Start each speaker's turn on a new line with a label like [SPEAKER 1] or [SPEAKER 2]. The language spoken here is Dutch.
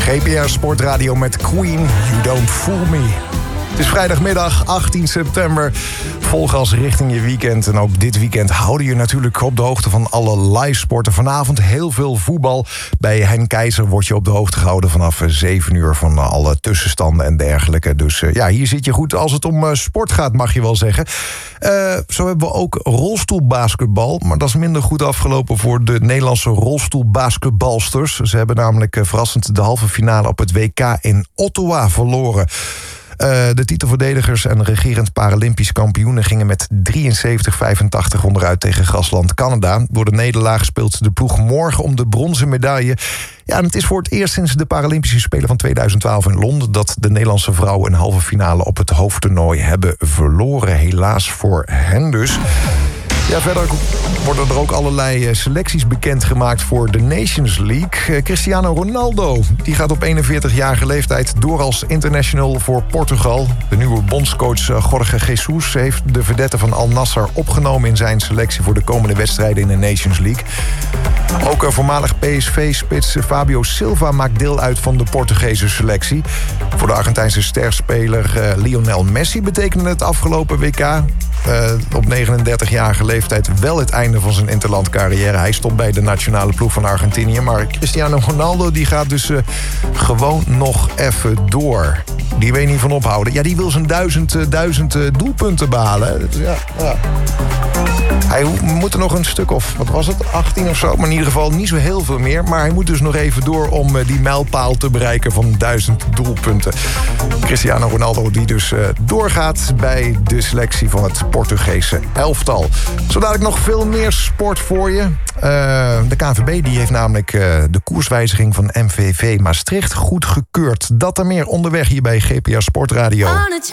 [SPEAKER 1] GPR Sportradio met Queen, You Don't Fool Me. Het is vrijdagmiddag, 18 september. Vol gas richting je weekend. En ook dit weekend houden je natuurlijk op de hoogte van alle live sporten. Vanavond heel veel voetbal. Bij Henk Keizer word je op de hoogte gehouden vanaf 7 uur van alle tussenstanden en dergelijke. Dus hier zit je goed als het om sport gaat, mag je wel zeggen. Zo hebben we ook rolstoelbasketbal. Maar dat is minder goed afgelopen voor de Nederlandse rolstoelbasketbalsters. Ze hebben namelijk verrassend de halve finale op het WK in Ottawa verloren. De titelverdedigers en regerend Paralympisch kampioenen gingen met 73-85 onderuit tegen gastland Canada. Door de nederlaag speelt de ploeg morgen om de bronzen medaille. Ja, en het is voor het eerst sinds de Paralympische Spelen van 2012 in Londen dat de Nederlandse vrouwen een halve finale op het hoofdtoernooi hebben verloren. Helaas voor hen dus. Ja, verder worden er ook allerlei selecties bekendgemaakt voor de Nations League. Cristiano Ronaldo die gaat op 41-jarige leeftijd door als international voor Portugal. De nieuwe bondscoach Jorge Jesus heeft de vedette van Al Nassr opgenomen in zijn selectie voor de komende wedstrijden in de Nations League. Ook voormalig PSV-spits Fabio Silva maakt deel uit van de Portugese selectie. Voor de Argentijnse sterspeler Lionel Messi betekende het afgelopen WK op 39-jarige leeftijd wel het einde van zijn interlandcarrière. Hij stopt bij de nationale ploeg van Argentinië. Maar Cristiano Ronaldo die gaat dus gewoon nog even door. Die weet niet van ophouden. Ja, die wil zijn 1000 doelpunten behalen. Dus ja. Hij moet er nog een stuk of, wat was het, 18 of zo. Maar in ieder geval niet zo heel veel meer. Maar hij moet dus nog even door om die mijlpaal te bereiken van 1000 doelpunten. Cristiano Ronaldo die dus doorgaat bij de selectie van het Portugese elftal. Zo dadelijk nog veel meer sport voor je. De KNVB die heeft namelijk de koerswijziging van MVV Maastricht goedgekeurd. Dat er meer onderweg hier bij GPR Sportradio.